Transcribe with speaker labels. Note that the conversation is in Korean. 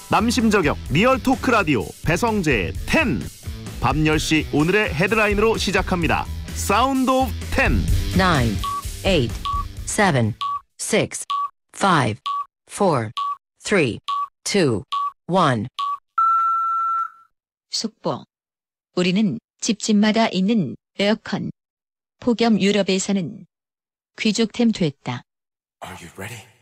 Speaker 1: 남심저격 리얼 토크 라디오 배성재의 10. 밤 10시 오늘의 헤드라인으로 시작합니다. 사운드 오브 10.
Speaker 2: 9, 8, 7, 6, 5, 4, 3, 2, 1.
Speaker 3: 속보. 우리는 집집마다 있는 에어컨. 폭염 유럽에서는 귀족템 됐다.
Speaker 4: Are you ready?